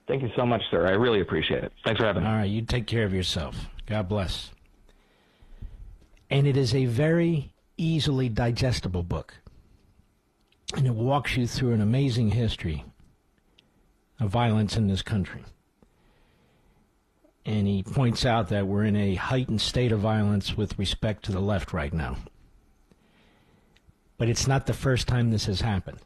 Thank you so much, sir. I really appreciate it. Thanks for having me. All right, you take care of yourself. God bless. And it is a very easily digestible book. And it walks you through an amazing history of violence in this country. And he points out that we're in a heightened state of violence with respect to the left right now. But it's not the first time this has happened.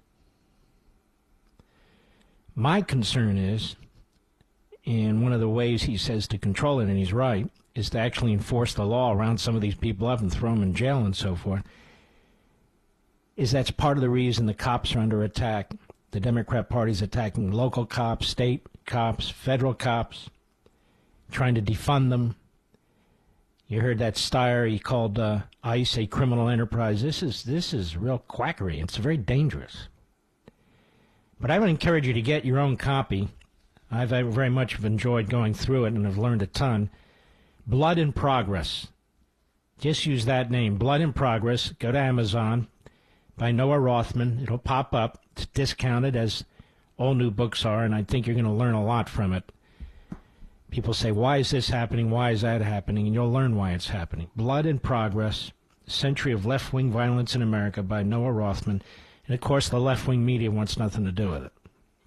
My concern is, and one of the ways he says to control it, and he's right, is to actually enforce the law around some of these people up and throw them in jail and so forth, is that's part of the reason the cops are under attack. The Democrat Party's attacking local cops, state cops, federal cops, trying to defund them. You heard that Steyer, he called ICE a criminal enterprise. This is real quackery. It's very dangerous. But I would encourage you to get your own copy. I've very much enjoyed going through it and have learned a ton. Blood in Progress. Just use that name, Blood in Progress. Go to Amazon, by Noah Rothman. It'll pop up. It's discounted, as all new books are, and I think you're going to learn a lot from it. People say, why is this happening? Why is that happening? And you'll learn why it's happening. Blood in Progress, Century of Left-Wing Violence in America by Noah Rothman. And, of course, the left-wing media wants nothing to do with it.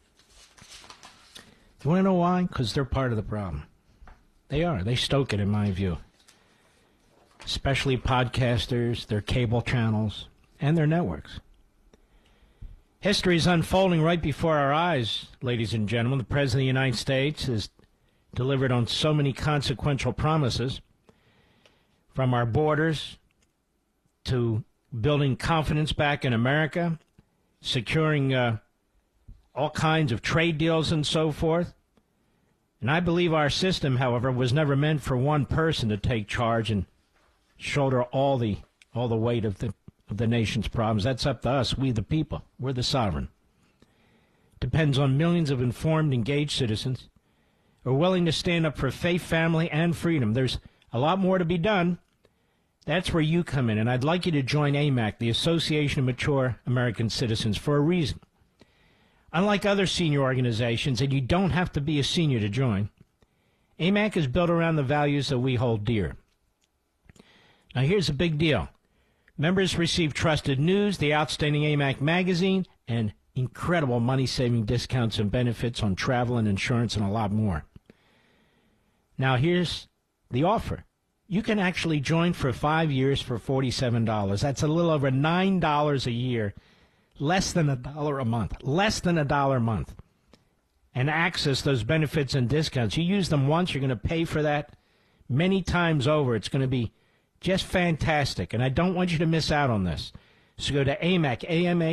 You want to know why? Because they're part of the problem. They are. They stoke it, in my view. Especially podcasters, their cable channels, and their networks. History is unfolding right before our eyes, ladies and gentlemen. The President of the United States has delivered on so many consequential promises, from our borders to building confidence back in America, securing all kinds of trade deals and so forth. And I believe our system, however, was never meant for one person to take charge and shoulder all the weight of the nation's problems. That's up to us, we the people. We're the sovereign. Depends on millions of informed, engaged citizens who are willing to stand up for faith, family, and freedom. There's a lot more to be done. That's where you come in, and I'd like you to join AMAC, the Association of Mature American Citizens, for a reason. Unlike other senior organizations, and you don't have to be a senior to join, AMAC is built around the values that we hold dear. Now, here's a big deal. Members receive trusted news, the outstanding AMAC magazine, and incredible money-saving discounts and benefits on travel and insurance and a lot more. Now, here's the offer. You can actually join for 5 years for $47. That's a little over $9 a year, less than $1 a month, less than $1 a month, and access those benefits and discounts. You use them once, you're going to pay for that many times over. It's going to be just fantastic, and I don't want you to miss out on this. So go to AMAC,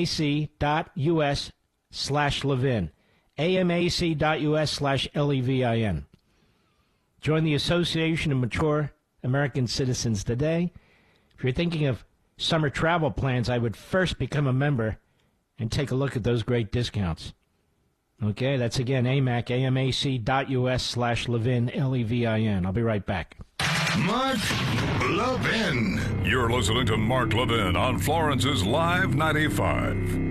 amac.us/Levin, amac.us/LEVIN. Join the Association of Mature American Citizens today. If you're thinking of summer travel plans, I would first become a member and take a look at those great discounts. Okay, that's again AMAC, amac.us/Levin, LEVIN. I'll be right back. Mark Levin. You're listening to Mark Levin on Florence's Live 95.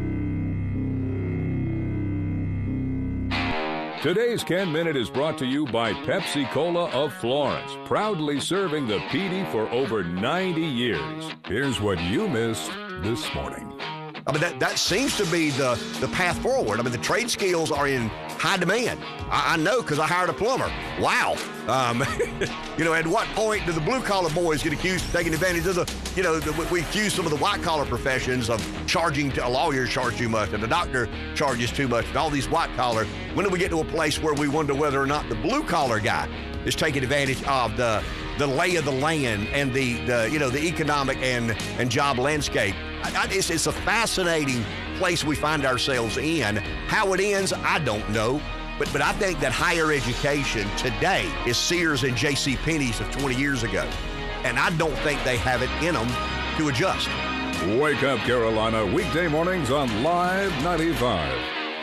Today's Ken Minute is brought to you by Pepsi Cola of Florence, proudly serving the PD for over 90 years. Here's what you missed this morning. I mean, that seems to be the path forward. I mean, the trade skills are in high demand. I know because I hired a plumber. Wow. At what point do the blue-collar boys get accused of taking advantage of we accuse some of the white-collar professions of charging, a lawyer charge too much, and the doctor charges too much, and all these white-collar. When do we get to a place where we wonder whether or not the blue-collar guy is taking advantage of the lay of the land and the economic and job landscape? It's a fascinating place we find ourselves in. How it ends, I don't know. But I think that higher education today is Sears and J.C. Penney's of 20 years ago. And I don't think they have it in them to adjust. Wake Up Carolina, weekday mornings on Live 95.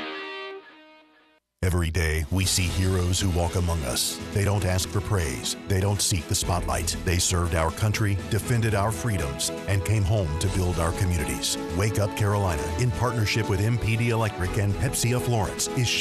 Every day, we see heroes who walk among us. They don't ask for praise. They don't seek the spotlight. They served our country, defended our freedoms, and came home to build our communities. Wake Up Carolina, in partnership with MPD Electric and Pepsi of Florence, is